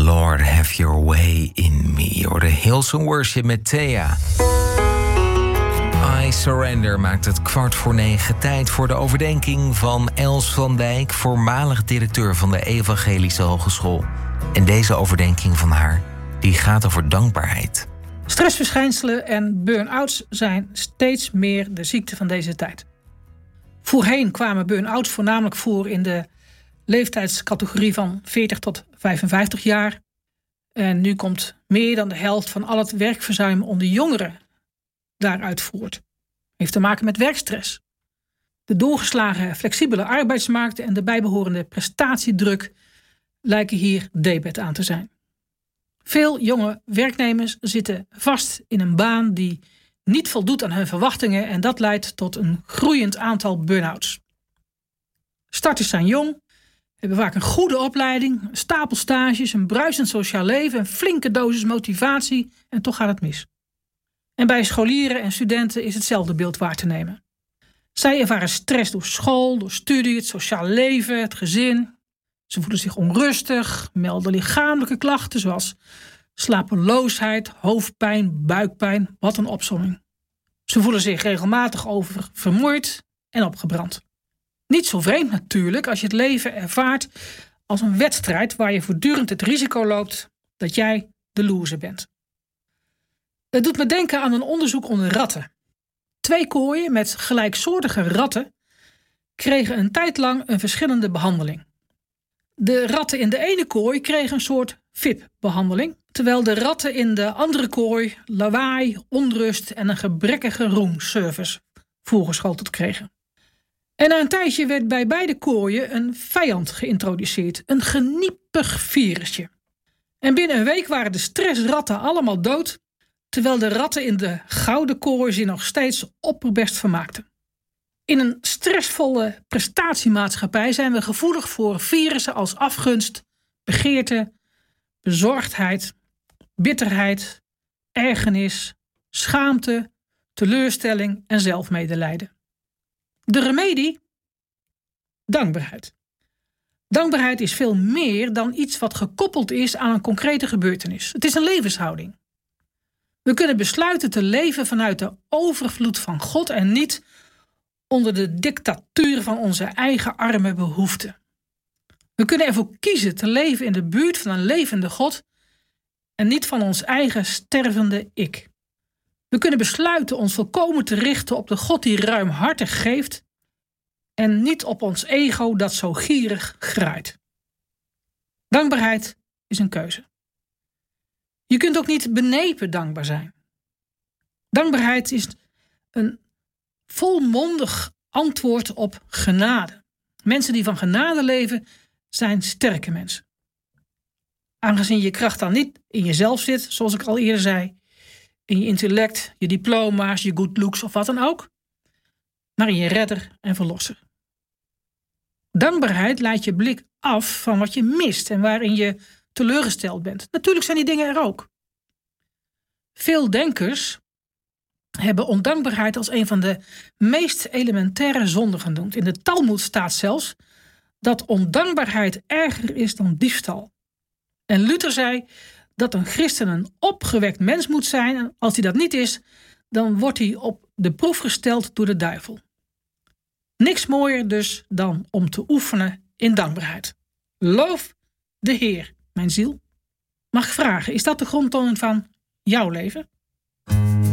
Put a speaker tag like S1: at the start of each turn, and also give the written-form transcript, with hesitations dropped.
S1: Lord, have your way in me. Or de Hillsong Worship met Thea. I Surrender maakt het 8:45 tijd voor de overdenking van Els van Dijk, voormalig directeur van de Evangelische Hogeschool. En deze overdenking van haar, die gaat over dankbaarheid.
S2: Stressverschijnselen en burn-outs zijn steeds meer de ziekte van deze tijd. Voorheen kwamen burn-outs voornamelijk voor in de leeftijdscategorie van 40 tot 55 jaar. En nu komt meer dan de helft van al het werkverzuim onder jongeren daaruit voort. Heeft te maken met werkstress. De doorgeslagen flexibele arbeidsmarkt en de bijbehorende prestatiedruk lijken hier debet aan te zijn. Veel jonge werknemers zitten vast in een baan die niet voldoet aan hun verwachtingen en dat leidt tot een groeiend aantal burn-outs. Starters zijn jong, hebben vaak een goede opleiding, een stapel stages, een bruisend sociaal leven, een flinke dosis motivatie en toch gaat het mis. En bij scholieren en studenten is hetzelfde beeld waar te nemen. Zij ervaren stress door school, door studie, het sociaal leven, het gezin. Ze voelen zich onrustig, melden lichamelijke klachten zoals slapeloosheid, hoofdpijn, buikpijn, wat een opsomming. Ze voelen zich regelmatig vermoeid en opgebrand. Niet zo vreemd natuurlijk als je het leven ervaart als een wedstrijd waar je voortdurend het risico loopt dat jij de loser bent. Het doet me denken aan een onderzoek onder ratten. 2 kooien met gelijksoortige ratten kregen een tijd lang een verschillende behandeling. De ratten in de ene kooi kregen een soort VIP-behandeling, terwijl de ratten in de andere kooi lawaai, onrust en een gebrekkige roomservice voorgeschoteld kregen. En na een tijdje werd bij beide kooien een vijand geïntroduceerd, een geniepig virusje. En binnen een week waren de stressratten allemaal dood, terwijl de ratten in de gouden kooi zich nog steeds opperbest vermaakten. In een stressvolle prestatiemaatschappij zijn we gevoelig voor virussen als afgunst, begeerte, bezorgdheid, bitterheid, ergernis, schaamte, teleurstelling en zelfmedelijden. De remedie? Dankbaarheid. Dankbaarheid is veel meer dan iets wat gekoppeld is aan een concrete gebeurtenis. Het is een levenshouding. We kunnen besluiten te leven vanuit de overvloed van God en niet onder de dictatuur van onze eigen arme behoeften. We kunnen ervoor kiezen te leven in de buurt van een levende God en niet van ons eigen stervende ik. We kunnen besluiten ons volkomen te richten op de God die ruimhartig geeft en niet op ons ego dat zo gierig graait. Dankbaarheid is een keuze. Je kunt ook niet benepen dankbaar zijn. Dankbaarheid is een volmondig antwoord op genade. Mensen die van genade leven zijn sterke mensen. Aangezien je kracht dan niet in jezelf zit, zoals ik al eerder zei, in je intellect, je diploma's, je good looks of wat dan ook, maar in je redder en verlosser. Dankbaarheid leidt je blik af van wat je mist en waarin je teleurgesteld bent. Natuurlijk zijn die dingen er ook. Veel denkers hebben ondankbaarheid als een van de meest elementaire zonden genoemd. In de Talmoed staat zelfs dat ondankbaarheid erger is dan diefstal. En Luther zei dat een christen een opgewekt mens moet zijn en als hij dat niet is, dan wordt hij op de proef gesteld door de duivel. Niks mooier dus dan om te oefenen in dankbaarheid. Loof de Heer, mijn ziel. Mag ik vragen, is dat de grondtoon van jouw leven?